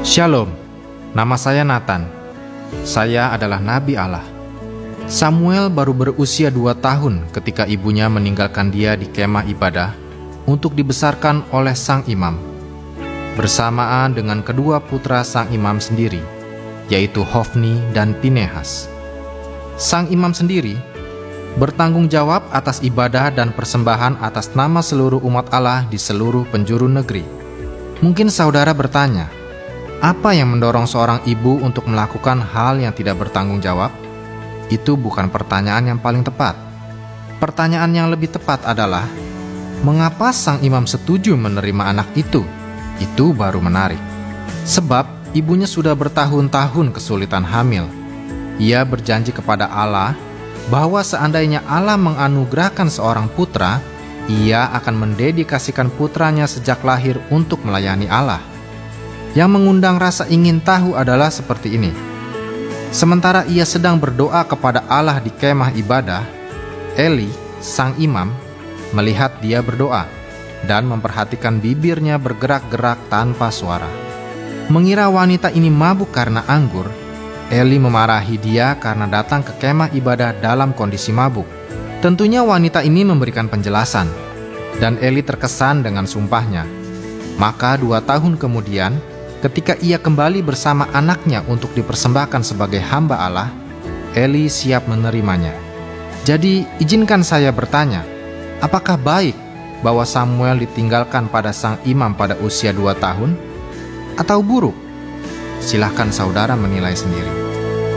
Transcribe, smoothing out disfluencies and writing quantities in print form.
Shalom, nama saya Nathan. Saya adalah Nabi Allah. Samuel baru berusia 2 tahun ketika ibunya meninggalkan dia di kemah ibadah untuk dibesarkan oleh sang imam, bersamaan dengan kedua putra sang imam sendiri, yaitu Hofni dan Pinehas. Sang imam sendiri bertanggung jawab atas ibadah dan persembahan atas nama seluruh umat Allah di seluruh penjuru negeri. Mungkin saudara bertanya, apa yang mendorong seorang ibu untuk melakukan hal yang tidak bertanggung jawab? Itu bukan pertanyaan yang paling tepat. Pertanyaan yang lebih tepat adalah, mengapa sang imam setuju menerima anak itu? Itu baru menarik. Sebab ibunya sudah bertahun-tahun kesulitan hamil. Ia berjanji kepada Allah bahwa seandainya Allah menganugerahkan seorang putra, ia akan mendedikasikan putranya sejak lahir untuk melayani Allah. Yang mengundang rasa ingin tahu adalah seperti ini. Sementara ia sedang berdoa kepada Allah di kemah ibadah, Eli, sang imam, melihat dia berdoa dan memperhatikan bibirnya bergerak-gerak tanpa suara. Mengira wanita ini mabuk karena anggur, Eli memarahi dia karena datang ke kemah ibadah dalam kondisi mabuk. Tentunya wanita ini memberikan penjelasan, dan Eli terkesan dengan sumpahnya. Maka 2 tahun kemudian, ketika ia kembali bersama anaknya untuk dipersembahkan sebagai hamba Allah, Eli siap menerimanya. Jadi, izinkan saya bertanya, apakah baik bahwa Samuel ditinggalkan pada sang imam pada usia 2 tahun? Atau buruk? Silahkan saudara menilai sendiri.